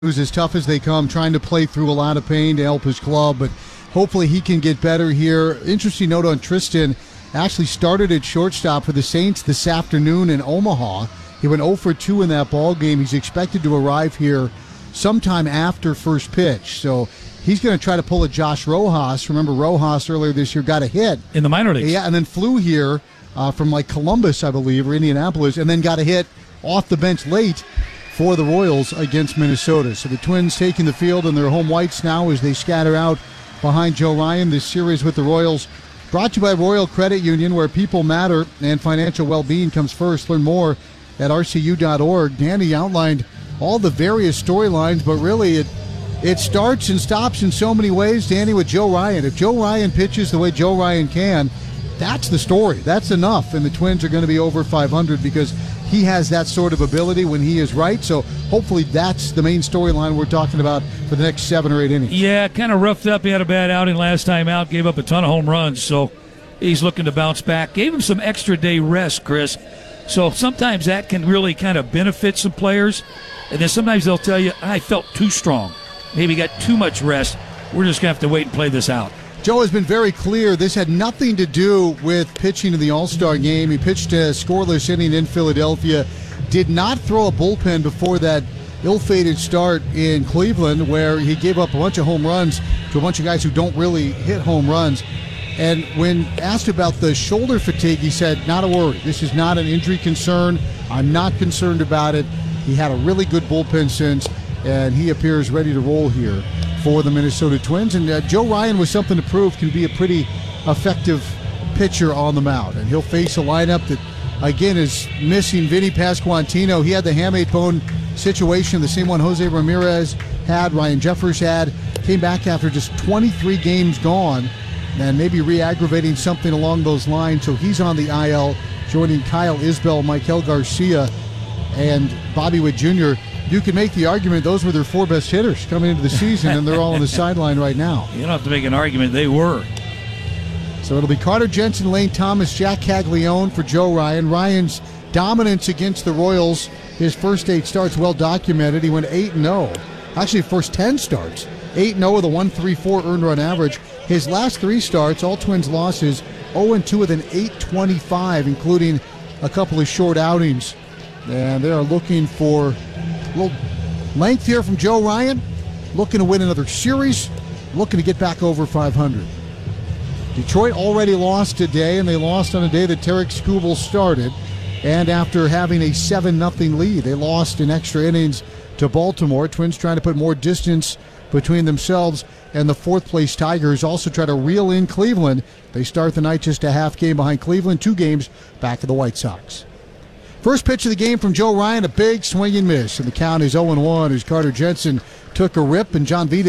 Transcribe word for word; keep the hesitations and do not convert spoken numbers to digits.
was as tough as they come, trying to play through a lot of pain to help his club, but hopefully he can get better here. Interesting note on Tristan, actually started at shortstop for the Saints this afternoon in Omaha. He went oh for two in that ball game. He's expected to arrive here sometime after first pitch, so he's going to try to pull a Josh Rojas. Remember, Rojas earlier this year got a hit in the minor leagues. Yeah, and then flew here uh, from like Columbus, I believe, or Indianapolis, and then got a hit off the bench late for the Royals against Minnesota. So the Twins taking the field in their home whites now as they scatter out behind Joe Ryan. This series with the Royals brought to you by Royal Credit Union, where people matter and financial well-being comes first. Learn more at R C U dot org. Danny outlined all the various storylines, but really it it starts and stops in so many ways, Danny, with Joe Ryan. If Joe Ryan pitches the way Joe Ryan can, that's the story. That's enough, and the Twins are going to be over five hundred because he has that sort of ability when he is right. So hopefully that's the main storyline we're talking about for the next seven or eight innings. Yeah, kind of roughed up. He had a bad outing last time out, gave up a ton of home runs, so he's looking to bounce back. Gave him some extra day rest, Chris. So sometimes that can really kind of benefit some players, and then sometimes they'll tell you, I felt too strong. Maybe got too much rest. We're just going to have to wait and play this out. Joe has been very clear. This had nothing to do with pitching in the All-Star game. He pitched a scoreless inning in Philadelphia. Did not throw a bullpen before that ill-fated start in Cleveland, where he gave up a bunch of home runs to a bunch of guys who don't really hit home runs. And when asked about the shoulder fatigue, he said, not a worry. This is not an injury concern. I'm not concerned about it. He had a really good bullpen since, and he appears ready to roll here for the Minnesota Twins. And uh, Joe Ryan, with something to prove, can be a pretty effective pitcher on the mound. And he'll face a lineup that, again, is missing Vinny Pasquantino. He had the hamate bone situation, the same one Jose Ramirez had, Ryan Jeffers had. Came back after just twenty-three games gone, and maybe re-aggravating something along those lines. So he's on the I L, joining Kyle Isbell, Michael Garcia, and Bobby Witt Junior You can make the argument those were their four best hitters coming into the season, and they're all on the sideline right now. You don't have to make an argument. They were. So it'll be Carter Jensen, Lane Thomas, Jack Caglione for Joe Ryan. Ryan's dominance against the Royals, his first eight starts, well documented. He went eight and oh. Actually, first ten starts. eight and oh with a one point three four earned run average. His last three starts, all Twins losses, oh and two with an eight twenty-five, including a couple of short outings. And they are looking for a little length here from Joe Ryan, looking to win another series, looking to get back over five hundred. Detroit already lost today, and they lost on a day that Tarek Skubal started. And after having a seven nothing lead, they lost in extra innings to Baltimore. Twins trying to put more distance between themselves and the fourth-place Tigers. Also try to reel in Cleveland. They start the night just a half game behind Cleveland, two games back of the White Sox. First pitch of the game from Joe Ryan, a big swing and miss. And the count is oh and one as Carter Jensen took a rip, and John Vita